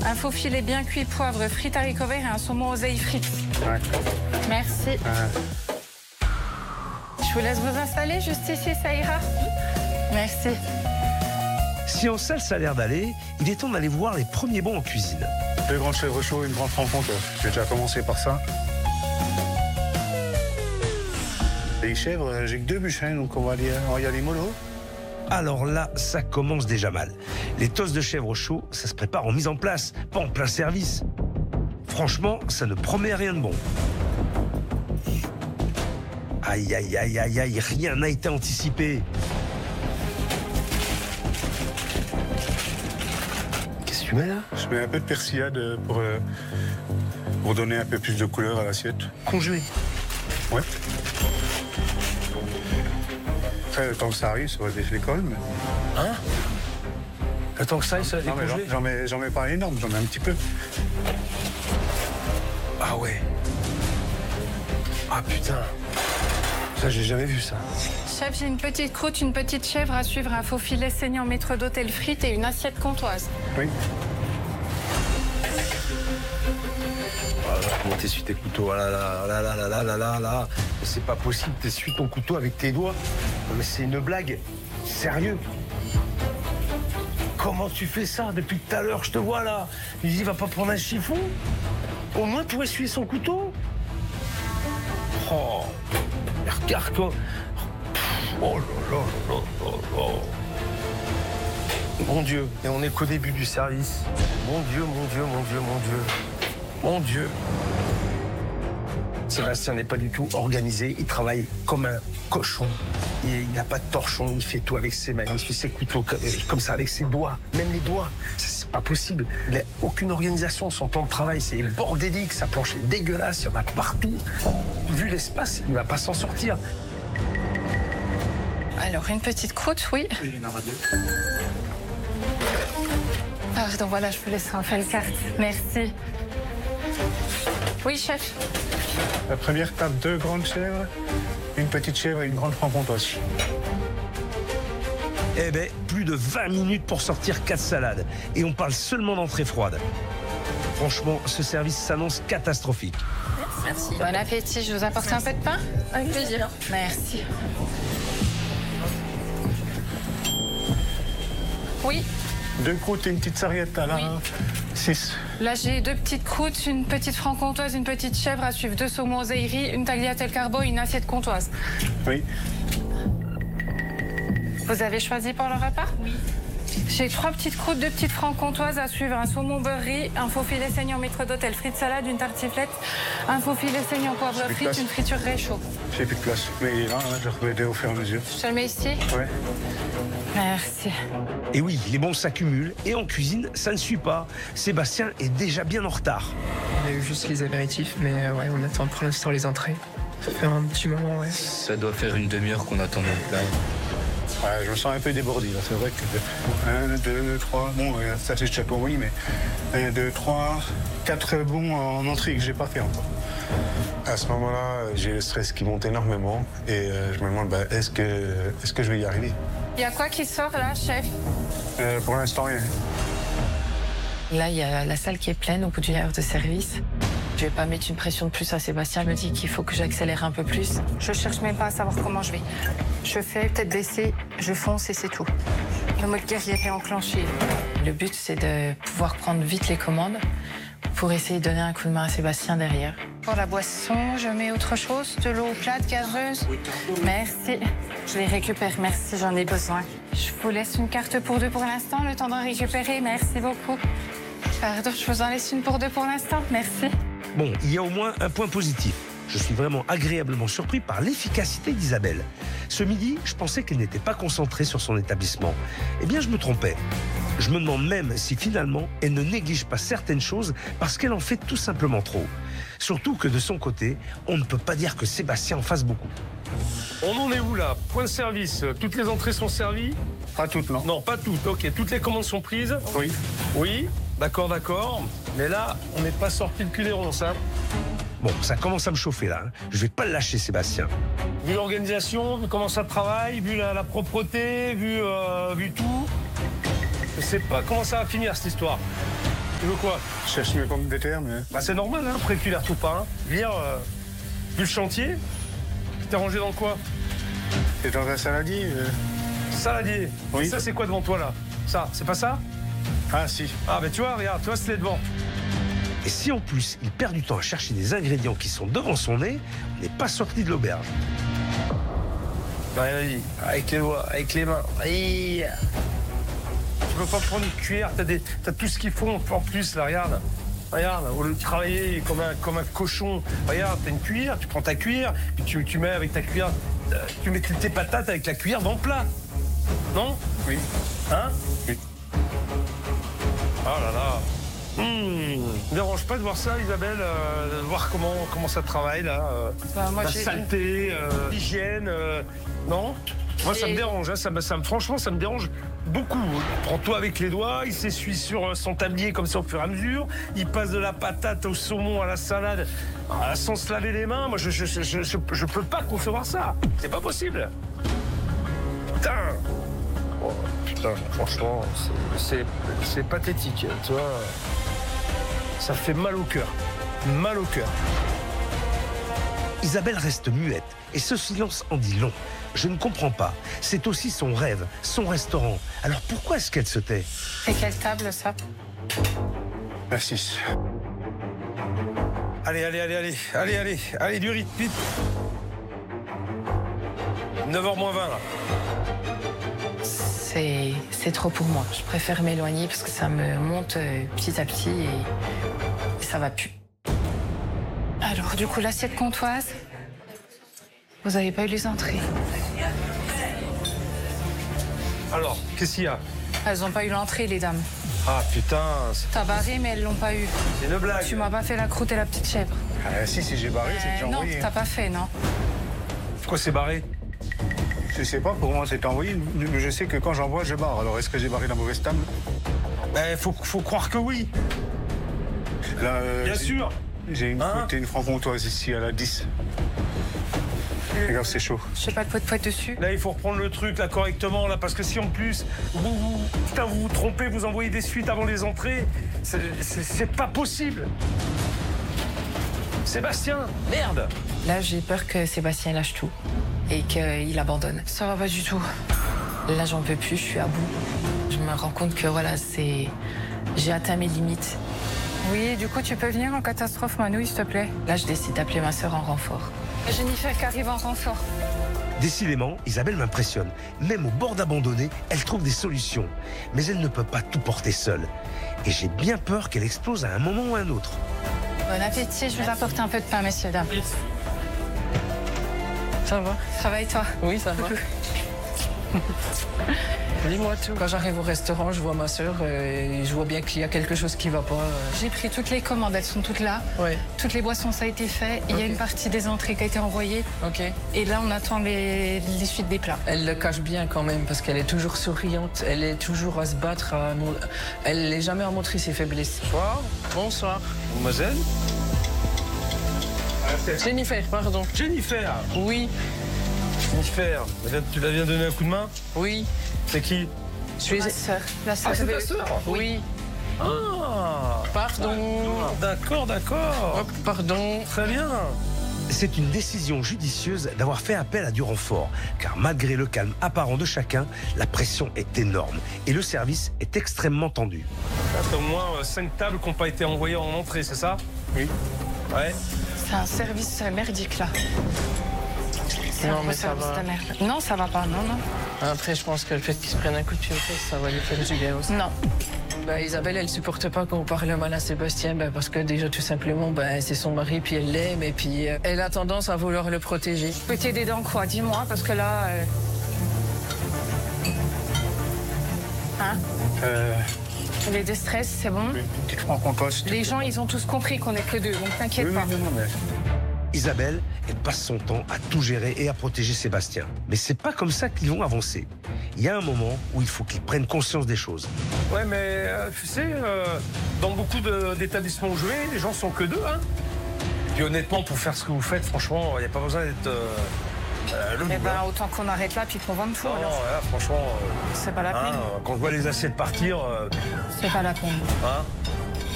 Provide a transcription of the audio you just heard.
Un faux filet bien cuit, poivre, frites haricots verts et un saumon oseille frites. D'accord. Merci. Je vous laisse vous installer juste ici, ça ira? Merci. Si en salle ça a l'air d'aller, il est temps d'aller voir les premiers bons en cuisine. 2 grandes chèvres chauds, une grande rencontre. J'ai déjà commencé par ça. Les chèvres, j'ai que 2 bûches, hein, donc on va y aller mollo. Alors là, ça commence déjà mal. Les tosses de chèvre chaud, ça se prépare en mise en place, pas en plein service. Franchement, ça ne promet rien de bon. Aïe, aïe, aïe, aïe, aïe, rien n'a été anticipé. Qu'est-ce que tu mets là? Je mets un peu de persillade pour donner un peu plus de couleur à l'assiette. Congelé. Ouais. Après, le temps que ça arrive, ça va décoller, mais... Hein? Attends que ça, ça Non, mais décongelé. j'en mets pas énorme, j'en mets un petit peu. Ah ouais. Ah putain. Ça, j'ai jamais vu ça. Chef, j'ai une petite croûte, une petite chèvre à suivre, un faux filet saignant maître d'hôtel frites et une assiette comtoise. Oui. Comment t'essuies tes couteaux? Ah là là là là là là là là là. C'est pas possible, t'essuies ton couteau avec tes doigts. Non, mais c'est une blague. Sérieux. Comment tu fais ça? Depuis tout à l'heure, je te vois là. Il dit, va pas prendre un chiffon? Au moins pour essuyer son couteau? Oh, mais regarde-toi. Oh là là là là là. Mon Dieu, et on est qu'au début du service. Mon Dieu, mon Dieu, mon Dieu, mon Dieu. Mon Dieu. Sébastien n'est pas du tout organisé. Il travaille comme un cochon. Il n'a pas de torchon. Il fait tout avec ses mains. Il fait ses couteaux comme ça, avec ses doigts. Même les doigts. C'est pas possible. Il n'a aucune organisation. Son temps de travail, c'est bordélique. Sa planche est dégueulasse. Il y en a partout. Vu l'espace, il ne va pas s'en sortir. Alors, une petite croûte, oui. Pardon, voilà, je vous laisse en faire une carte. Merci. Oui, chef. La première table, 2 grandes chèvres, une petite chèvre et une grande franc-comtoise. Eh ben, plus de 20 minutes pour sortir 4 salades. Et on parle seulement d'entrée froide. Franchement, ce service s'annonce catastrophique. Merci. Bon appétit. Je vous apporte un peu de pain? Avec plaisir. Merci. Oui. 2 croûtes et une petite sarriette à la... Oui. 6. Là, j'ai 2 petites croûtes, une petite franc-comtoise, une petite chèvre à suivre, 2 saumons oseillerie, une tagliatelle carbo et une assiette comtoise. Oui. Vous avez choisi pour le repas? Oui. J'ai 3 petites croûtes, 2 petites franc-comtoises à suivre, un saumon beurre, un faux filet saignant maître d'hôtel, frites salade, une tartiflette, un faux filet saignant poivre frites, une friture réchaud. J'ai plus de place. Mais là, je remets au fur et à mesure. Je te le mets ici? Ouais. Merci. Et oui, les bons s'accumulent. Et en cuisine, ça ne suit pas. Sébastien est déjà bien en retard. On a eu juste les apéritifs, mais ouais, on attend pour l'instant les entrées. Ça fait un petit moment, ouais. Ça doit faire une demi-heure qu'on attend notre plat. Ouais, je me sens un peu débordi, là. C'est vrai que 1, 2, 3... Bon, ça c'est le chapeau, oui, mais 1, 2, 3, 4 bons en entrée que j'ai pas fait encore. À ce moment-là, j'ai le stress qui monte énormément et je me demande, est-ce que je vais y arriver? Il y a quoi qui sort là, chef? Pour l'instant, rien. Là, il y a la salle qui est pleine au bout d'une heure de service. Je vais pas mettre une pression de plus à Sébastien. Il me dit qu'il faut que j'accélère un peu plus. Je cherche même pas à savoir comment je vais. Je fais tête baissée, je fonce et c'est tout. Le mode guerrier est enclenché. Le but, c'est de pouvoir prendre vite les commandes pour essayer de donner un coup de main à Sébastien derrière. Pour la boisson, je mets autre chose? De l'eau plate, gazeuse? Merci. Je les récupère, merci, j'en ai besoin. Je vous laisse une carte pour 2 pour l'instant, le temps d'en récupérer. Merci beaucoup. Pardon, je vous en laisse une pour 2 pour l'instant. Merci. Bon, il y a au moins un point positif. Je suis vraiment agréablement surpris par l'efficacité d'Isabelle. Ce midi, je pensais qu'elle n'était pas concentrée sur son établissement. Eh bien, je me trompais. Je me demande même si finalement, elle ne néglige pas certaines choses parce qu'elle en fait tout simplement trop. Surtout que de son côté, on ne peut pas dire que Sébastien en fasse beaucoup. On en est où là? Point de service. Toutes les entrées sont servies? Pas toutes, non. Non, pas toutes. Ok, toutes les commandes sont prises? Oui. Oui, d'accord, d'accord. Mais là, on n'est pas sorti le cul des ronces, hein. Bon, ça commence à me chauffer là. Je vais pas le lâcher, Sébastien. Vu l'organisation, vu comment ça travaille, vu la propreté, vu tout, je sais pas comment ça va finir cette histoire. Tu veux quoi? Je cherche mes pommes de terre, mais... Bah c'est normal, hein, après qu'il les retrouve pas. Hein. Viens, vu le chantier, t'es rangé dans quoi? C'est dans un saladier. Saladier. Oui. Et ça, c'est quoi devant toi, là? Ça, c'est pas ça? Ah, si. Ah, ben tu vois, regarde, tu vois, c'est devant. Et si en plus il perd du temps à chercher des ingrédients qui sont devant son nez, on n'est pas sorti de l'auberge. Vas-y, avec les doigts, avec les mains. Aïe. Tu peux pas prendre une cuillère, t'as tout ce qu'il faut en plus, là, regarde. Regarde, au lieu de travailler comme un cochon, regarde, t'as une cuillère, tu prends ta cuillère, puis tu mets avec ta cuillère, tu mets tes patates avec la cuillère dans le plat. Non? Oui. Hein? Oui. Oh là là. Me dérange pas de voir ça, Isabelle, de voir comment ça travaille, là. Moi, La saleté, l'hygiène, non? Moi, ça me dérange, hein, franchement, ça me dérange beaucoup. Prends-toi avec les doigts, il s'essuie sur son tablier comme ça au fur et à mesure, il passe de la patate au saumon à la salade sans se laver les mains. Moi, je peux pas concevoir ça. C'est pas possible. Putain. Oh, putain, franchement, c'est pathétique, tu vois. Ça fait mal au cœur. Mal au cœur. Isabelle reste muette et ce silence en dit long. Je ne comprends pas. C'est aussi son rêve, son restaurant. Alors pourquoi est-ce qu'elle se tait? C'est quelle table, ça? La 6. Allez, du rythme, vite. 9h moins 20, là. C'est trop pour moi. Je préfère m'éloigner parce que ça me monte petit à petit et ça va plus. Alors, du coup, l'assiette comtoise, vous n'avez pas eu les entrées. Alors, qu'est-ce qu'il y a? Elles n'ont pas eu l'entrée, les dames. Ah, putain, T'as barré, mais elles l'ont pas eu. c'est une blague. Tu m'as pas fait la croûte et la petite chèvre. Ah, si j'ai barré, c'est déjà Non, envoyé. t'as pas fait, non. Pourquoi c'est barré? Je sais pas, pour moi, c'est envoyé. Mais je sais que quand j'envoie, je barre. Alors, est-ce que j'ai barré la mauvaise table? Faut croire que oui. Là, Bien sûr. J'ai une croûte et une franc-comtoise ici à la 10. Regarde, c'est chaud. Je sais pas de poète dessus. Là, il faut reprendre le truc là correctement là, parce que si en plus vous vous trompez, vous envoyez des suites avant les entrées, c'est pas possible. Sébastien, merde. Là, j'ai peur que Sébastien lâche tout et qu'il abandonne. Ça va pas du tout. Là, j'en peux plus, je suis à bout. Je me rends compte que voilà, j'ai atteint mes limites. Oui, du coup, tu peux venir en catastrophe Manouille, s'il te plaît. Là, je décide d'appeler ma sœur en renfort. Jennifer qui arrive en renfort. Décidément, Isabelle m'impressionne. Même au bord d'abandonner, elle trouve des solutions. Mais elle ne peut pas tout porter seule. Et j'ai bien peur qu'elle explose à un moment ou à un autre. Bon appétit, je vous apporte un peu de pain, messieurs, dames. Ça va? Ça va et toi? Oui, ça va. Dis-moi tout. Quand j'arrive au restaurant, je vois ma sœur et je vois bien qu'il y a quelque chose qui va pas. J'ai pris toutes les commandes, elles sont toutes là. Ouais. Toutes les boissons, ça a été fait. Il y a une partie des entrées qui a été envoyée. Ok. Et là, on attend les suites des plats. Elle le cache bien quand même parce qu'elle est toujours souriante. Elle est toujours à se battre. Elle n'est jamais à montrer ses faiblesses. Bonsoir. Bonsoir. Mademoiselle. Jennifer, pardon. Jennifer. Oui. Jennifer, tu la viens donner un coup de main? Oui. C'est qui? Je suis. Ma sœur. La sœur. Ah, c'est ta sœur? Oui. Ah. Pardon. D'accord. Hop, pardon. Très bien. C'est une décision judicieuse d'avoir fait appel à du renfort, car malgré le calme apparent de chacun, la pression est énorme et le service est extrêmement tendu. T'as au moins 5 tables qui n'ont pas été envoyées en entrée, c'est ça? Oui. Ouais. C'est un service merdique, là. C'est Non, un mais gros ça service va. de merde. Non, ça va pas, non. Après, je pense que le fait qu'ils se prennent un coup de pied aux fesses, ça va lui faire du bien aussi. Non. Bah, Isabelle, elle supporte pas qu'on parle mal à Sébastien, parce que déjà, tout simplement, c'est son mari, puis elle l'aime, et puis elle a tendance à vouloir le protéger. Je peux t'aider dans quoi? Dis-moi, parce que là... Hein? Les deux stress, c'est bon? Une petite franc-comtoise. Les gens, ils ont tous compris qu'on est que deux, donc t'inquiète Oui, pas. non, mais... Isabelle, elle passe son temps à tout gérer et à protéger Sébastien. Mais c'est pas comme ça qu'ils vont avancer. Il y a un moment où il faut qu'ils prennent conscience des choses. Ouais, mais tu sais, dans beaucoup d'établissements où je vais, les gens sont que deux, hein. Puis honnêtement, pour faire ce que vous faites, franchement, il n'y a pas besoin d'être le Eh double, ben, hein. autant qu'on arrête là, puis qu'on vende tout, Non, alors. là, franchement, C'est pas la peine. quand je vois les assiettes partir, C'est pas la peine. hein,